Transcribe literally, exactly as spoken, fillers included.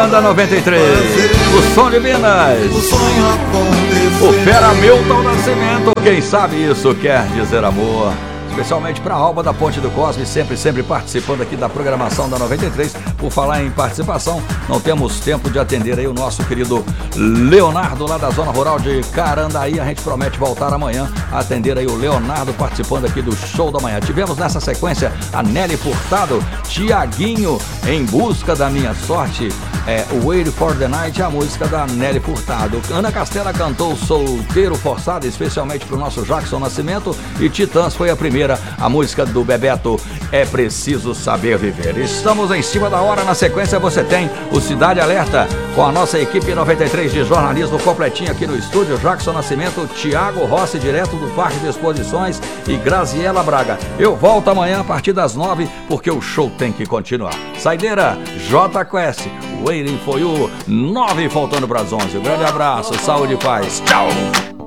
Miranda noventa e três, o som de Minas, o Fera Milton Nascimento, quem sabe isso quer dizer amor. Especialmente para a Alba da Ponte do Cosme, sempre, sempre participando aqui da programação da noventa e três. Por falar em participação, não temos tempo de atender aí o nosso querido Leonardo, lá da zona rural de Carandaí. A gente promete voltar amanhã a atender aí o Leonardo, participando aqui do show da manhã. Tivemos nessa sequência a Nelly Furtado, Tiaguinho, Em Busca da Minha Sorte, é, Wait for the Night, a música da Nelly Furtado. Ana Castela cantou Solteiro Forçado, especialmente para o nosso Jackson Nascimento, e Titãs foi a primeira. A música do Bebeto, É Preciso Saber Viver. Estamos em cima da hora. Na sequência você tem o Cidade Alerta com a nossa equipe noventa e três de jornalismo completinho aqui no estúdio. Jackson Nascimento, Thiago Rossi, direto do Parque de Exposições, e Graziela Braga. Eu volto amanhã a partir das nove, porque o show tem que continuar. Saideira, J Quest, Waiting for You, nove faltando para as onze. Um grande abraço, saúde e paz. Tchau!